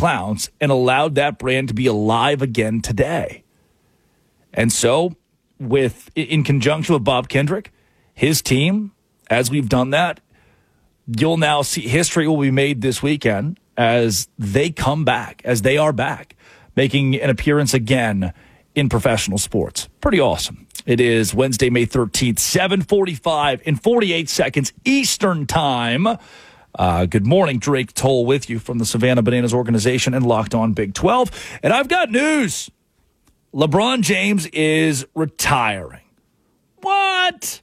Clowns and allowed that brand to be alive again today. And so, in conjunction with Bob Kendrick, his team, as we've done that, you'll now see history will be made this weekend as they come back, as they are back, making an appearance again in professional sports. Pretty awesome. It is Wednesday, May 13th, 7:45 and 48 seconds Eastern Time. Good morning, Drake Toll with you from the Savannah Bananas organization and Locked On Big 12. And I've got news. LeBron James is retiring. What?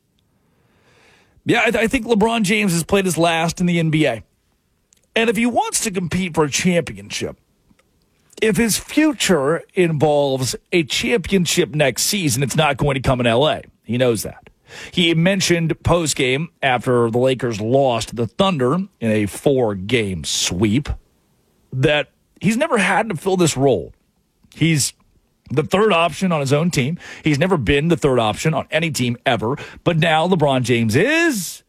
Yeah, I think LeBron James has played his last in the NBA. And if he wants to compete for a championship, if his future involves a championship next season, it's not going to come in L.A. He knows that. He mentioned postgame after the Lakers lost to the Thunder in a 4-game sweep that he's never had to fill this role. He's the third option on his own team. He's never been the third option on any team ever. But now LeBron James is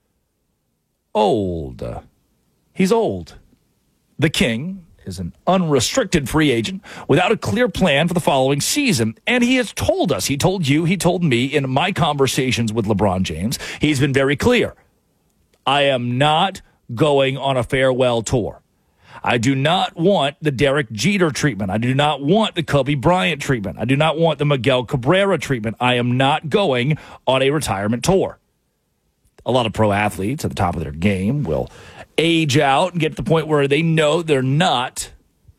old. He's old. The King is an unrestricted free agent without a clear plan for the following season. And he has told us, he told you, he told me in my conversations with LeBron James, he's been very clear. I am not going on a farewell tour. I do not want the Derek Jeter treatment. I do not want the Kobe Bryant treatment. I do not want the Miguel Cabrera treatment. I am not going on a retirement tour. A lot of pro athletes at the top of their game will age out and get to the point where they know they're not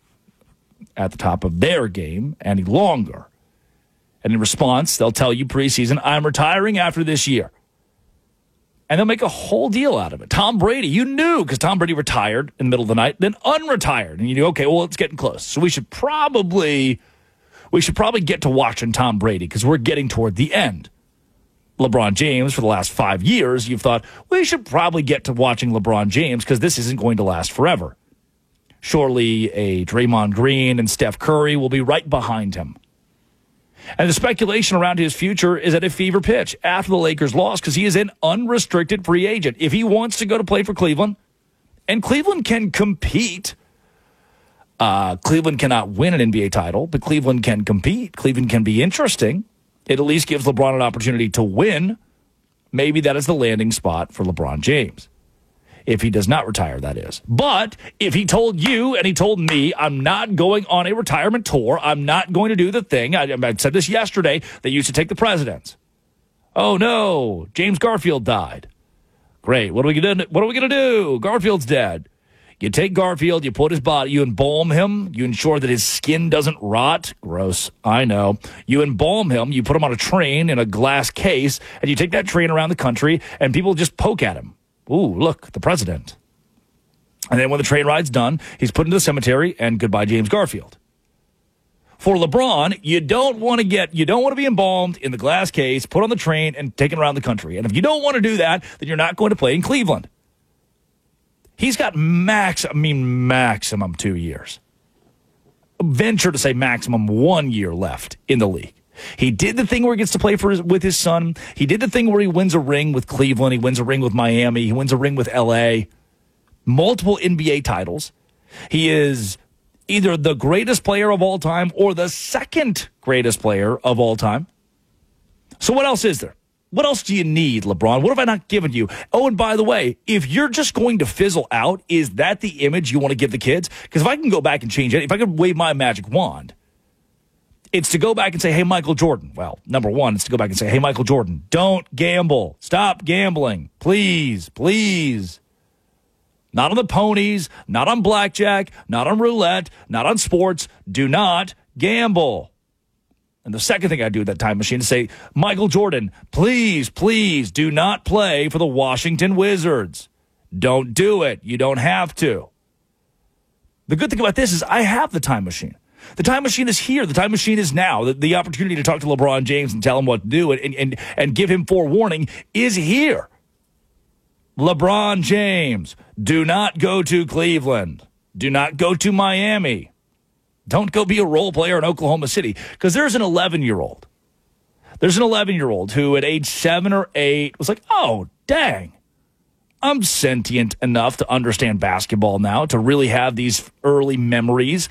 at the top of their game any longer. And in response, they'll tell you preseason, I'm retiring after this year. And they'll make a whole deal out of it. Tom Brady, you knew, because Tom Brady retired in the middle of the night, then unretired. And you knew, okay, well, it's getting close. So we should probably get to watching Tom Brady because we're getting toward the end. LeBron James, for the last 5 years, you've thought, we should probably get to watching LeBron James because this isn't going to last forever. Surely a Draymond Green and Steph Curry will be right behind him. And the speculation around his future is at a fever pitch after the Lakers lost because he is an unrestricted free agent. If he wants to go to play for Cleveland, and Cleveland can compete, Cleveland cannot win an NBA title, but Cleveland can compete. Cleveland can be interesting. It at least gives LeBron an opportunity to win. Maybe that is the landing spot for LeBron James. If he does not retire, that is. But if he told you and he told me, I'm not going on a retirement tour, I'm not going to do the thing, I said this yesterday, they used to take the presidents. Oh, no, James Garfield died. Great, what are we going to do? Garfield's dead. You take Garfield, you put his body, you embalm him, you ensure that his skin doesn't rot. Gross, I know. You embalm him, you put him on a train in a glass case, and you take that train around the country, and people just poke at him. Ooh, look, the president. And then when the train ride's done, he's put into the cemetery, and goodbye, James Garfield. For LeBron, you don't want to be embalmed in the glass case, put on the train, and taken around the country. And if you don't want to do that, then you're not going to play in Cleveland. He's got maximum 2 years. Venture to say maximum 1 year left in the league. He did the thing where he gets to play with his son. He did the thing where he wins a ring with Cleveland. He wins a ring with Miami. He wins a ring with L.A. Multiple NBA titles. He is either the greatest player of all time or the second greatest player of all time. So what else is there? What else do you need, LeBron? What have I not given you? Oh, and by the way, if you're just going to fizzle out, is that the image you want to give the kids? Because if I can go back and change it, if I could wave my magic wand, it's to go back and say, hey, Michael Jordan. Well, number one, it's to go back and say, hey, Michael Jordan, don't gamble. Stop gambling. Please, please. Not on the ponies, not on blackjack, not on roulette, not on sports. Do not gamble. And the second thing I do with that time machine is say, Michael Jordan, please, please do not play for the Washington Wizards. Don't do it. You don't have to. The good thing about this is I have the time machine. The time machine is here. The time machine is now. The opportunity to talk to LeBron James and tell him what to do and give him forewarning is here. LeBron James, do not go to Cleveland. Do not go to Miami. Don't go be a role player in Oklahoma City. Because there's an 11-year-old. There's an 11-year-old who at age 7 or 8 was like, oh, dang. I'm sentient enough to understand basketball now, to really have these early memories